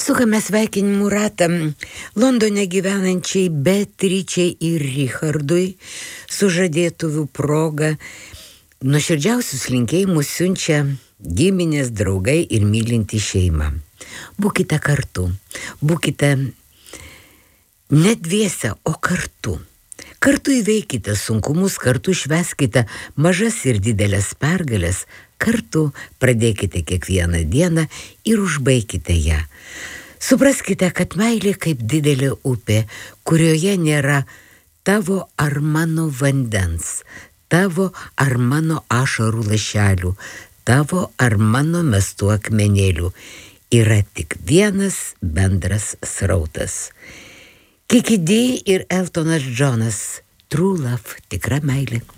Sukame sveikinimų ratą Londone gyvenančiai Beatričei ir Richardui sužadėtuvių proga. Nuoširdžiausius linkėjimus siunčia giminės, draugai ir mylinti šeima. Būkite kartu, būkite ne dviese, o kartu. Kartu įveikite sunkumus, kartu švęskite mažas ir didelės pergalės, kartu pradėkite kiekvieną dieną ir užbaikite ją. Supraskite, kad meilė kaip didelė upė, kurioje nėra tavo ar mano vandens, tavo ar mano ašarų lašelių, tavo ar mano mestų akmenėlių. Yra tik vienas bendras srautas. Kiki D ir Eltonas Džonas, True Love, tikra meilė.